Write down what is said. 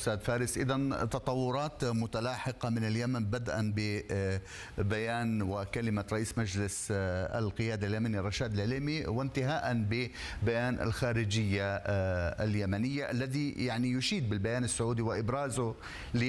أستاذ فارس. إذن تطورات متلاحقة من اليمن، بدءا ببيان وكلمة رئيس مجلس القيادة اليمني رشاد العليمي، وانتهاء ببيان الخارجية اليمنية الذي يعني يشيد بالبيان السعودي وإبرازه